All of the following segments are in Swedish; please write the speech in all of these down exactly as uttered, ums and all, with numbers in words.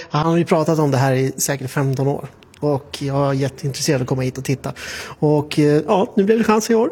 han har ju pratat om det här i säkert femton år. Och jag är jätteintresserad att komma hit och titta. Och ja, nu blev det chans i år.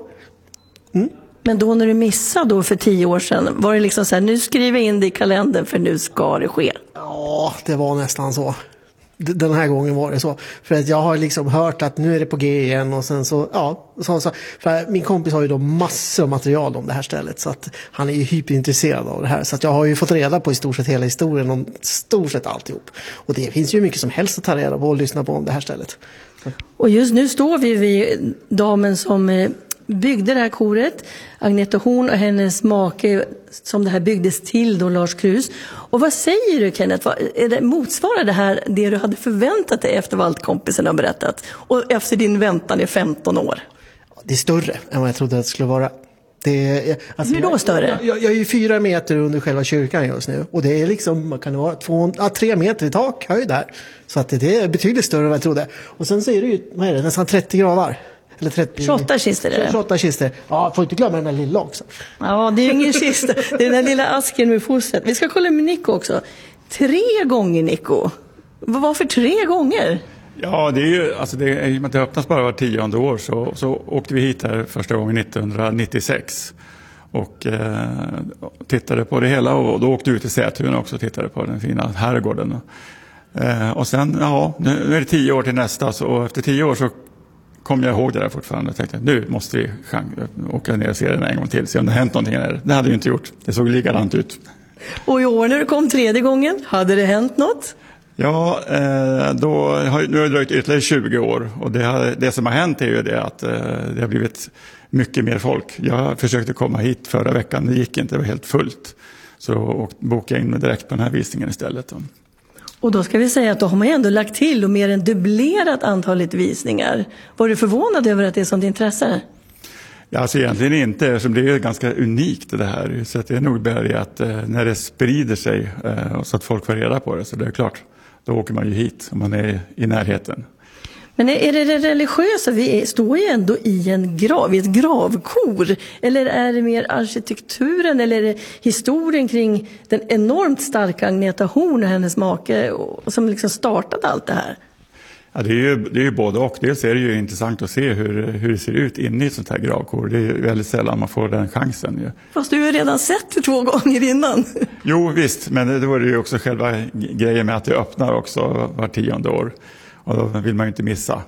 Mm. Men då när du missade då för tio år sedan, var det liksom så här, nu skriver in det i kalendern för nu ska det ske? Ja, det var nästan så. Den här gången var det så. För att jag har liksom hört att nu är det på G igen och sen så, ja. Så, så, för min kompis har ju då massor av material om det här stället. Så att han är ju hyperintresserad av det här. Så att jag har ju fått reda på i stort sett hela historien om stort sett alltihop. Och det finns ju mycket som helst att ta reda på och lyssna på om det här stället. Så. Och just nu står vi vid damen som byggde det här koret, Agneta Horn och hennes make som det här byggdes till då, Lars Krus. Och vad säger du, Kenneth? Vad, är det, motsvarar det här det du hade förväntat dig efter vad allt kompisen har berättat? Och efter din väntan i femton år? Det är större än vad jag trodde att det skulle vara. Det är, alltså, hur då större? Jag, jag, jag är ju fyra meter under själva kyrkan just nu. Och det är liksom, man kan det vara två, ja, tre meter i tak höjd där. Så att det, det är betydligt större än vad jag trodde. Och sen så är det ju, vad är det, nästan trettio gravar. Eller trettio, tjugoåtta kister är det. tjugoåtta kister. Ja, får inte glömma den där lilla också. Ja, det är ju ingen kista. Det är den lilla asken med fostret. Vi ska kolla med Nico också. Tre gånger, Nico. Varför tre gånger? Ja, det är ju, alltså det är, det öppnas bara var tionde år, så, så åkte vi hit här första gången nittonhundranittiosex och eh, tittade på det hela, och då åkte vi ut till Sätun också och tittade på den fina herrgården. Eh, och sen, ja, nu är det tio år till nästa, så, och efter tio år så kom jag ihåg det där fortfarande och tänkte nu måste vi åka ner och se den en gång till, se om det har hänt någonting där. Det hade ju inte gjort, det såg likadant ut. Och i år när du kom tredje gången, hade det hänt något? Ja, då har, nu har det dröjt ytterligare tjugo år, och det, har, det som har hänt är ju det att det har blivit mycket mer folk. Jag försökte komma hit förra veckan, det gick inte, det var helt fullt. Så bokade jag in mig direkt på den här visningen istället. Och då ska vi säga att då har man ändå lagt till och mer än dubblerat antalet visningar. Var du förvånad över att det är sånt intresse? Ja, alltså egentligen inte, eftersom det är ganska unikt det här. Så att det är nog bara det att eh, när det sprider sig eh, så att folk får reda på det, så det är klart, då åker man ju hit om man är i närheten. Men är det det religiösa? Vi står ju ändå i en grav, i ett gravkor. Eller är det mer arkitekturen eller är det historien kring den enormt starka Agneta Horn och hennes make och, som liksom startade allt det här? Ja, det är ju, det är ju både och. Dels är det ju intressant att se hur, hur det ser ut inne i ett sånt här gravkor. Det är väldigt sällan man får den chansen. Ju. Fast du har ju redan sett det två gånger innan. Jo, visst. Men det var det ju också själva grejen med att det öppnar också var tionde år. Och då vill man ju inte missa.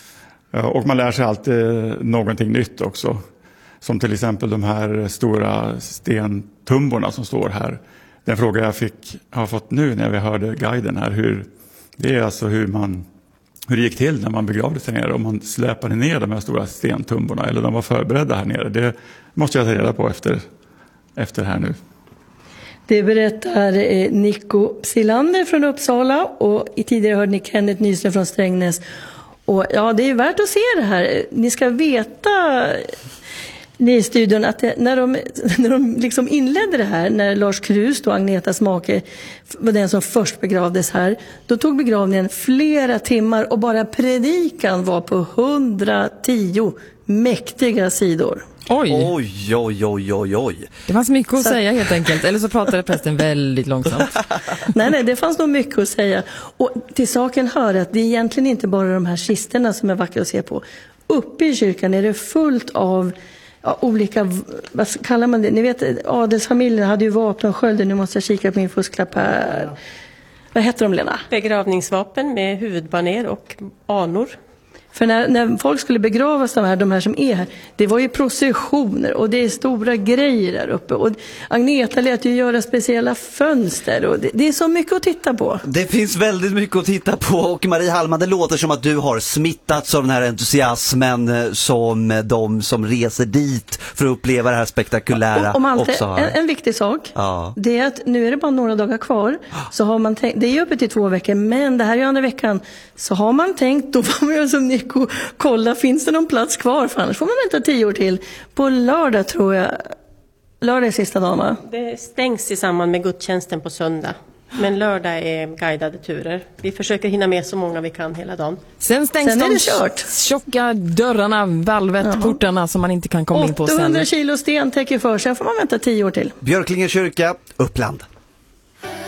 Och man lär sig alltid någonting nytt också. Som till exempel de här stora stentumborna som står här. Den fråga jag fick, har fått nu när vi hörde guiden här. Hur, det är alltså hur man... Hur det gick till när man begravde sig nere, om man släpade ner de här stora stentumborna eller de var förberedda här nere. Det måste jag ta reda på efter, efter här nu. Det berättar eh, Nico Psilander från Uppsala och i tidigare hörde ni Kenneth Nyström från Strängnäs. Och ja, det är värt att se det här. Ni ska veta, ni i studion, att det, när de, när de liksom inledde det här, när Lars Krus och Agnetas make var den som först begravdes här, då tog begravningen flera timmar och bara predikan var på hundratio mäktiga sidor. Oj. Oj, oj, oj, oj, oj. Det fanns mycket att så... säga helt enkelt. Eller så pratade prästen väldigt långsamt. nej, nej, det fanns nog mycket att säga. Och till saken hör att det är egentligen inte bara de här kisterna som är vackra att se på. Uppe i kyrkan är det fullt av ja, olika, vad kallar man det? Ni vet, adelsfamiljen hade ju vapen och skölder. Nu måste jag kika på min fusklapp här. Vad heter de, Lena? Begravningsvapen med huvudbaner och anor. För när, när folk skulle begravas, de här, de här som är här, det var ju processioner och det är stora grejer där uppe. Och Agneta lät ju göra speciella fönster och det, det är så mycket att titta på. Det finns väldigt mycket att titta på, och Marie Hallman, det låter som att du har smittats av den här entusiasmen som de som reser dit för att uppleva det här spektakulära. Och, och Malte, också har. En, en viktig sak, ja. Det är att nu är det bara några dagar kvar. Så har man tänkt, det är ju uppe till två veckor, men det här är ju andra veckan. Så har man tänkt, då får man göra som Nico, kolla, finns det någon plats kvar? För annars får man vänta tio år till. På lördag tror jag, lördag är sista dagen, va? Det stängs i samband med gudstjänsten på söndag. Men lördag är guidade turer. Vi försöker hinna med så många vi kan hela dagen. Sen stängs sen är de det kört. Tjocka dörrarna, valvet, Jaha. portarna som man inte kan komma in på sen. åttahundra kilo sten täcker för, sen får man vänta tio år till. Björklinge kyrka, Uppland.